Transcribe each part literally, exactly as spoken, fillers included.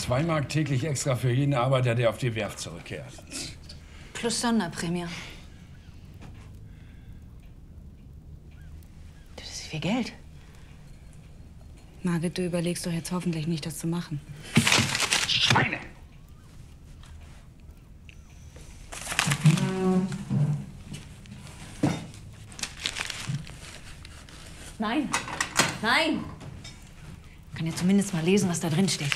Zwei Mark täglich extra für jeden Arbeiter, der auf die Werft zurückkehrt. Plus Sonderprämie. Das ist viel Geld. Margit, du überlegst doch jetzt hoffentlich nicht, das zu machen. Schweine! Nein, nein. Ich kann ja zumindest mal lesen, was da drin steht.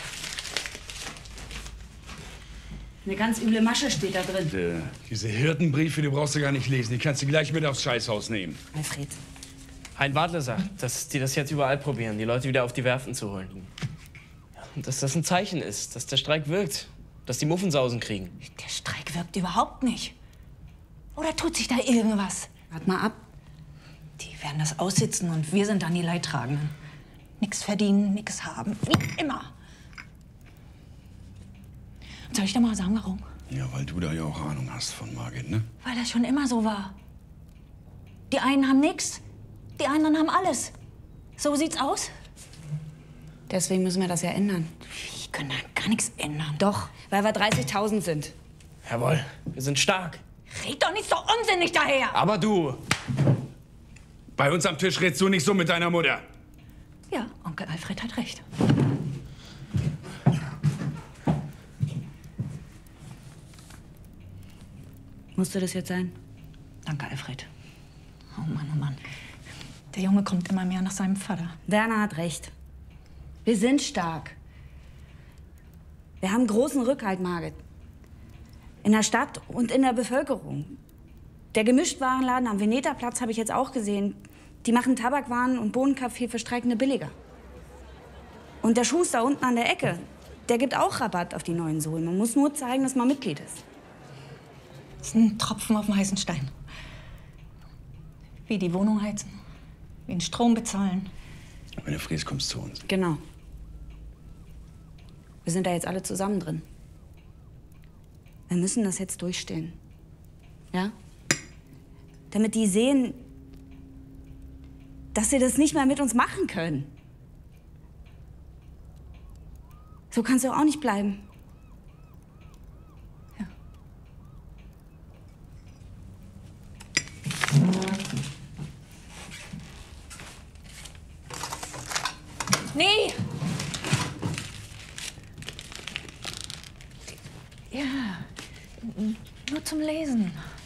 Eine ganz üble Masche steht da drin. Äh, diese Hirtenbriefe, die brauchst du gar nicht lesen. Die kannst du gleich mit aufs Scheißhaus nehmen. Alfred. Hein Wadler sagt, dass die das jetzt überall probieren, die Leute wieder auf die Werften zu holen. Und dass das ein Zeichen ist, dass der Streik wirkt, dass die Muffensausen kriegen. Der Streik wirkt überhaupt nicht. Oder tut sich da irgendwas? Wart mal ab. Die werden das aussitzen und wir sind dann die Leidtragenden. Nix verdienen, nix haben, wie immer. Und soll ich dir mal sagen, warum? Ja, weil du da ja auch Ahnung hast von Margit, ne? Weil das schon immer so war. Die einen haben nix, die anderen haben alles. So sieht's aus. Deswegen müssen wir das ja ändern. Wir können da gar nichts ändern. Doch, weil wir dreißigtausend sind. Jawohl, wir sind stark. Red doch nicht so unsinnig daher! Aber du! Bei uns am Tisch redst du nicht so mit deiner Mutter. Ja, Onkel Alfred hat recht. Musste das jetzt sein? Danke, Alfred. Oh Mann, oh Mann. Der Junge kommt immer mehr nach seinem Vater. Werner hat recht. Wir sind stark. Wir haben großen Rückhalt, Margit. In der Stadt und in der Bevölkerung. Der Gemischtwarenladen am Veneta-Platz habe ich jetzt auch gesehen. Die machen Tabakwaren und Bohnenkaffee für Streikende billiger. Und der Schuster unten an der Ecke, der gibt auch Rabatt auf die neuen Sohlen. Man muss nur zeigen, dass man Mitglied ist. Das ist ein Tropfen auf den heißen Stein. Wie die Wohnung heizen, wie den Strom bezahlen. Wenn du fräst, kommst du zu uns. Genau. Wir sind da jetzt alle zusammen drin. Wir müssen das jetzt durchstehen. Ja? Damit die sehen, dass sie das nicht mehr mit uns machen können. So kannst du auch nicht bleiben. Ja. Nee! Ja, nur zum Lesen.